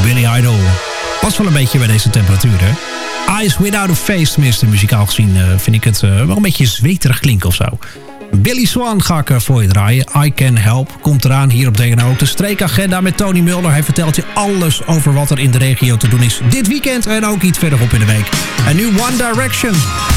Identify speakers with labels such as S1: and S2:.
S1: Billy Idol. Past wel een beetje bij deze temperatuur, hè? Eyes Without a Face, tenminste muzikaal gezien vind ik het wel een beetje zweterig klinken of zo. Billy Swan ga ik voor je draaien. I Can Help komt eraan hier op DNO. Ook de streekagenda met Tony Mulder. Hij vertelt je alles over wat er in de regio te doen is dit weekend en ook iets verderop in de week. En nu One Direction.